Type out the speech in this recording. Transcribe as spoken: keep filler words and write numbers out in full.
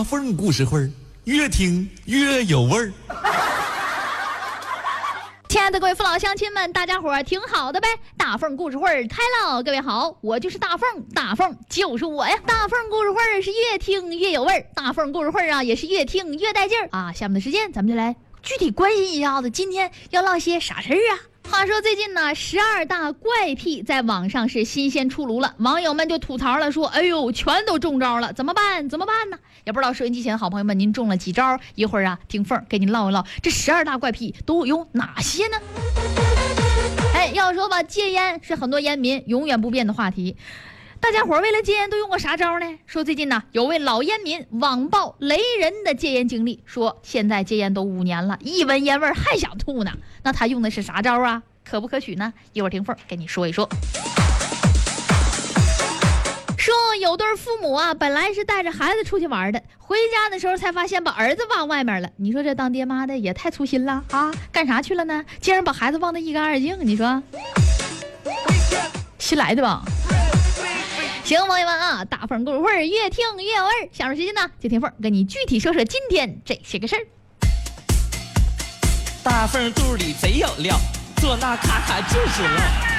缝故事会儿，越听越有味儿。 亲爱的各位父老乡亲们，大家伙儿挺好的呗？大凤故事会儿开了，各位好，我就是大凤，大凤就是我呀！大凤故事会儿是越听越有味儿，大凤故事会儿啊也是越听越带劲儿啊！下面的时间咱们就来具体关心一下子，今天要唠些啥事儿啊？话说最近呢，十二大怪癖在网上是新鲜出炉了，网友们就吐槽了，说：“哎呦，全都中招了，怎么办？怎么办呢？”也不知道收音机前的好朋友们，您中了几招？一会儿啊，听凤给您唠一唠，这十二大怪癖都有哪些呢？哎，要说吧，戒烟是很多烟民永远不变的话题。大家伙为了戒烟都用过啥招呢？说最近呢，有位老烟民网曝雷人的戒烟经历，说现在戒烟都五年了，一闻烟味还想吐呢。那他用的是啥招啊？可不可取呢？一会儿听凤跟你说一说。说有对父母啊，本来是带着孩子出去玩的，回家的时候才发现把儿子忘外面了。你说这当爹妈的也太粗心了啊！干啥去了呢？竟然把孩子忘得一干二净，你说新来的吧？行，朋友们啊，大凤故事会越听越有味儿。下面时间呢，就听凤跟你具体说说今天这些个事儿。 大凤肚里贼有料，做那咔咔就是料。